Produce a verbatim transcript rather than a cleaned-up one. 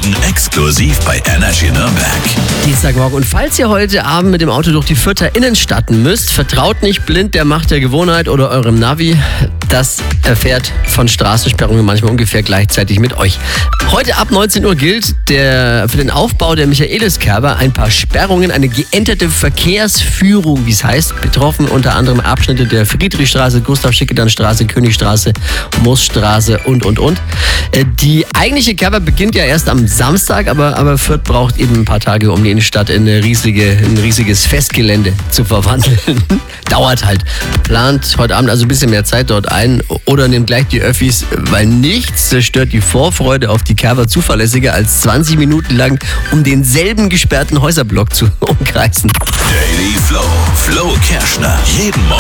Morgen exklusiv bei Energy Nürnberg. Dienstagmorgen. Und falls ihr heute Abend mit dem Auto durch die Fürther Innenstadt müsst, vertraut nicht blind der Macht der Gewohnheit oder eurem Navi. Das erfährt von Straßensperrungen manchmal ungefähr gleichzeitig mit euch. Heute ab neunzehn Uhr gilt der, für den Aufbau der Michaeliskerber ein paar Sperrungen, eine geänderte Verkehrsführung, wie es heißt. Betroffen unter anderem Abschnitte der Friedrichstraße, Gustav-Schickedann-Straße, Königstraße, Moosstraße und, und, und. Die eigentliche Kerber beginnt ja erst am Samstag, aber, aber Fürth braucht eben ein paar Tage, um die Innenstadt in eine riesige, ein riesiges Festgelände zu verwandeln. Dauert halt. Plant heute Abend also ein bisschen mehr Zeit dort ein oder nehmt gleich die Öffis, weil nichts zerstört die Vorfreude auf die Kerber zuverlässiger als zwanzig Minuten lang um denselben gesperrten Häuserblock zu umkreisen. Daily Flow, Flo Kerschner. Jeden Morgen